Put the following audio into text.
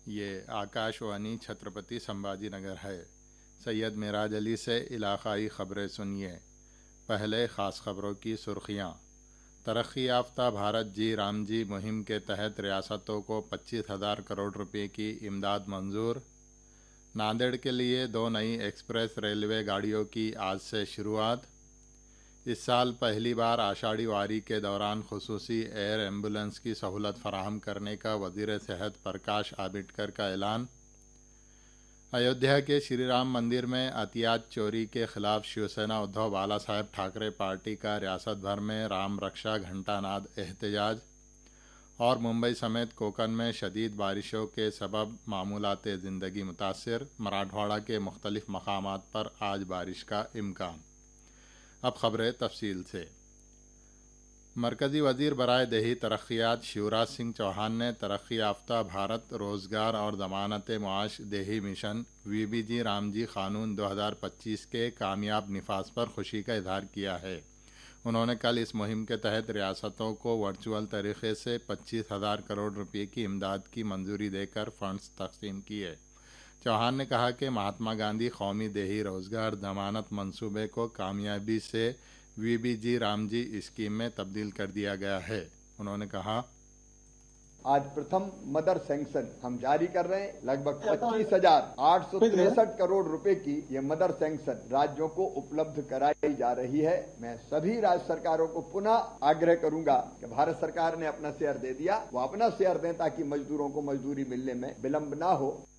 ये आकाशवाणी छत्रपति संभाजी नगर है। सैयद मिराज अली से इलाकाई खबरें सुनिए। पहले ख़ास खबरों की सुर्खियाँ। तरक्की याफ्ता भारत जी राम जी मुहिम के तहत रियासतों को 25,000 करोड़ रुपए की इमदाद मंजूर। नांदेड़ के लिए 2 नई एक्सप्रेस रेलवे गाड़ियों की आज से शुरुआत। इस साल पहली बार आषाढ़ी वारी के दौरान खुसूसी एयर एम्बुलेंस की सहूलत फराहम करने का वज़ीर सेहत प्रकाश आबिटकर का ऐलान। अयोध्या के श्री राम मंदिर में अतियात चोरी के खिलाफ शिवसेना उद्धव बाला साहेब ठाकरे पार्टी का रियासत भर में राम रक्षा घंटानाद एहतजाज। और मुंबई समेत कोकन में शदीद बारिशों के सबब मामूलात ज़िंदगी मुतासिर। मराठवाड़ा के मुख्तलिफ मकामात पर आज बारिश का इम्कान। अब खबरें तफसील से। मरकज़ी वज़ीर बराए देही तरक्यात शिवराज सिंह चौहान ने तरक्की याफ्ता भारत रोज़गार और ज़मानत मुआश देही मिशन वीबीजी रामजी क़ानून 2025 के कामयाब निफाज पर खुशी का इजहार किया है। उन्होंने कल इस मुहिम के तहत रियासतों को वर्चुअल तरीके से 25,000 करोड़ रुपये की इमदाद की मंजूरी देकर फ़ंड्स तकसीम किए। चौहान ने कहा कि महात्मा गांधी कौमी देही रोज़गार ज़मानत मंसूबे को कामयाबी से वीबीजी रामजी स्कीम में तब्दील कर दिया गया है। उन्होंने कहा, आज प्रथम मदर सैंक्शन हम जारी कर रहे हैं। लगभग 25,863 करोड़ रुपए की ये मदर सैंक्शन राज्यों को उपलब्ध कराई जा रही है। मैं सभी राज्य सरकारों को पुनः आग्रह करूंगा कि भारत सरकार ने अपना शेयर दे दिया, वो अपना शेयर दें ताकि मजदूरों को मजदूरी मिलने में विलंब ना हो।